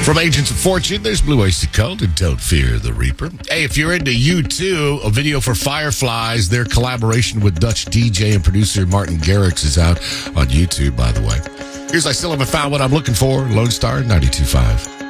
From Agents of Fortune, there's Blue Oyster Cult and Don't Fear the Reaper. Hey, if you're into U2, a video for Fireflies, their collaboration with Dutch DJ and producer Martin Garrix is out on YouTube, by the way. Here's I Still Haven't Found What I'm Looking For, Lone Star 92.5.